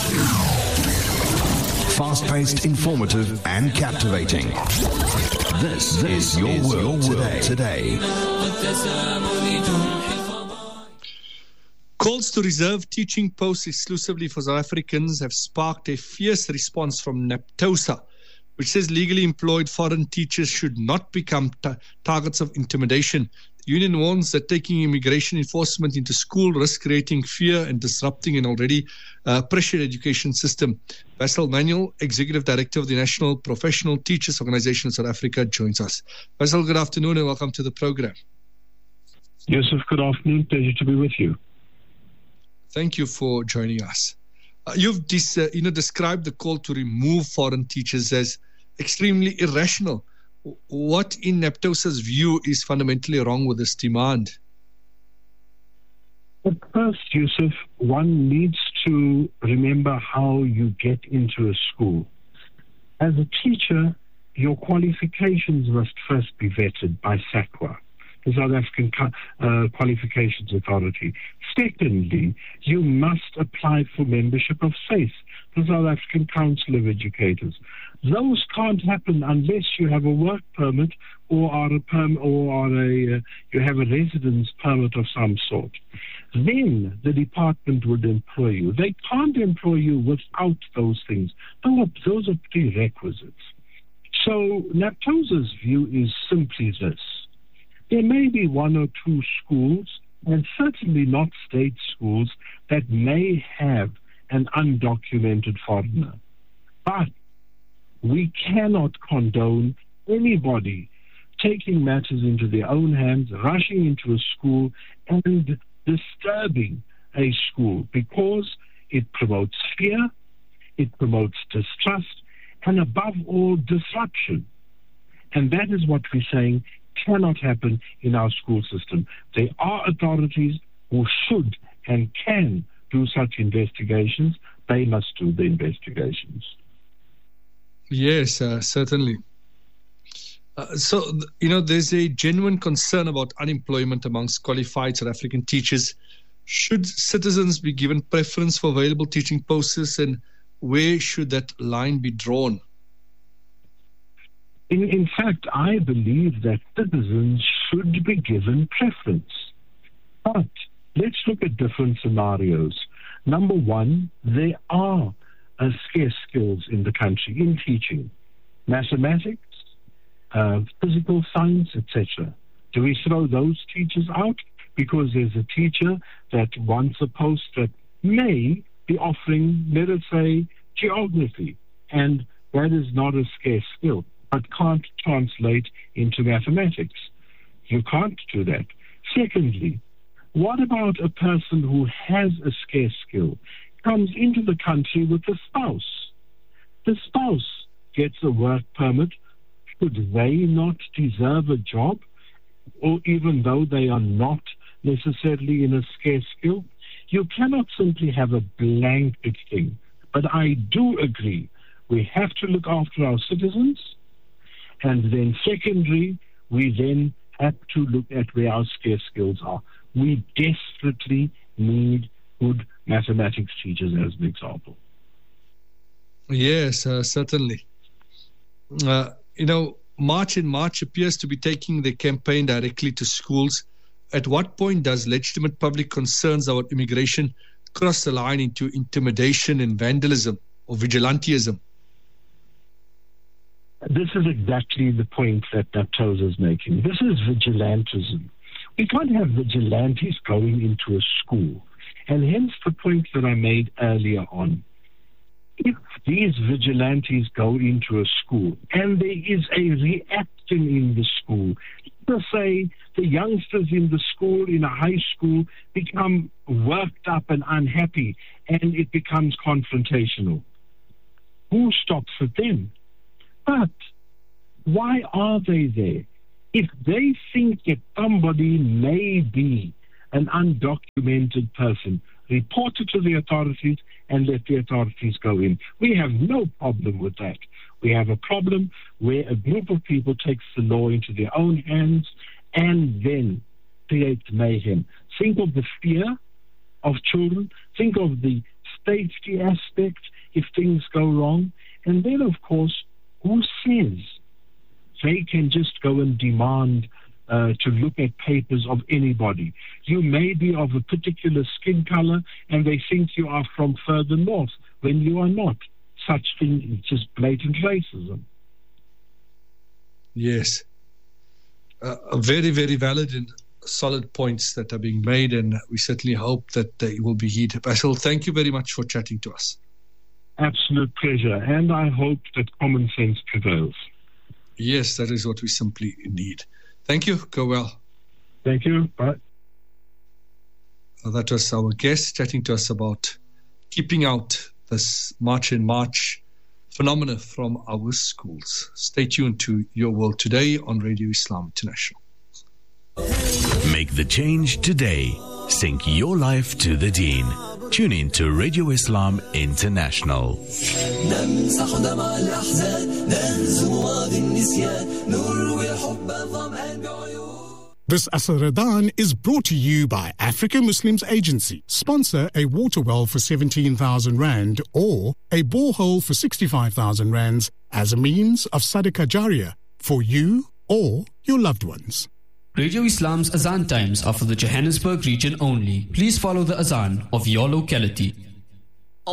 Fast-paced, informative, and captivating. This is your world today. Calls to reserve teaching posts exclusively for South Africans have sparked a fierce response from NAPTOSA, which says legally employed foreign teachers should not become targets of intimidation. The union warns that taking immigration enforcement into school risks creating fear and disrupting an already pressured education system. Basil Manuel, Executive Director of the National Professional Teachers Organization of South Africa, joins us. Basil, good afternoon and welcome to the program. Yusuf, good afternoon. Pleasure to be with you. Thank you for joining us. You've described the call to remove foreign teachers as extremely irrational. What, in NAPTOSA's view, is fundamentally wrong with this demand? At first, Yusuf, one needs to remember how you get into a school. As a teacher, your qualifications must first be vetted by SAQA, the South African Qualifications Authority. Secondly, you must apply for membership of SACE, the South African Council of Educators. Those can't happen unless you have a work permit or you have a residence permit of some sort. Then the department would employ you. They can't employ you without those things. Those are prerequisites. So NAPTOSA's view is simply this. There may be one or two schools, and certainly not state schools, that may have an undocumented foreigner. But we cannot condone anybody taking matters into their own hands, rushing into a school and disturbing a school, because it promotes fear, it promotes distrust, and above all, disruption. And that is what we're saying cannot happen in our school system. There are authorities who should and can do such investigations. They must do the investigations. Yes, certainly. There's a genuine concern about unemployment amongst qualified South African teachers. Should citizens be given preference for available teaching posts, and where should that line be drawn? In fact, I believe that citizens should be given preference. But let's look at different scenarios. Number one, there are scarce skills in the country in teaching. Mathematics, physical science, etc. Do we throw those teachers out because there's a teacher that wants a post that may be offering, let us say, geography, and that is not a scarce skill, but can't translate into mathematics? You can't do that. Secondly, what about a person who has a scarce skill, comes into the country with a spouse? The spouse gets a work permit. Should they not deserve a job, or even though they are not necessarily in a scarce skill? You cannot simply have a blanket thing. But I do agree, we have to look after our citizens. And then secondly, we then have to look at where our scarce skills are. We desperately need good mathematics teachers, as an example. Yes, certainly. March in March appears to be taking the campaign directly to schools. At what point does legitimate public concerns about immigration cross the line into intimidation and vandalism or vigilantism? This is exactly the point that NAPTOSA is making. This is vigilantism. We can't have vigilantes going into a school. And hence the point that I made earlier on. If these vigilantes go into a school and there is a reaction in the school, let's say the youngsters in the school, in a high school, become worked up and unhappy and it becomes confrontational. Who stops it then? But why are they there? If they think that somebody may be an undocumented person, report it to the authorities and let the authorities go in. We have no problem with that. We have a problem where a group of people takes the law into their own hands and then creates mayhem. Think of the fear of children. Think of the safety aspect if things go wrong. And then, of course, who says they can just go and demand to look at papers of anybody? You may be of a particular skin color and they think you are from further north when you are not. Such thing is just blatant racism. Yes. Very, very valid and solid points that are being made, and we certainly hope that they will be heeded. Basil, thank you very much for chatting to us. Absolute pleasure, and I hope that common sense prevails. Yes, that is what we simply need. Thank you. Go well. Thank you. Bye. That was our guest chatting to us about keeping out this March in March phenomena from our schools. Stay tuned to Your World Today on Radio Islam International. Make the change today. Sync your life to the Deen. Tune in to Radio Islam International. This Asr-Ramadan is brought to you by African Muslims Agency. Sponsor a water well for 17,000 Rand or a borehole for 65,000 Rands as a means of Sadaqah Jariyah for you or your loved ones. Radio Islam's Azan times are for the Johannesburg region only. Please follow the Azan of your locality.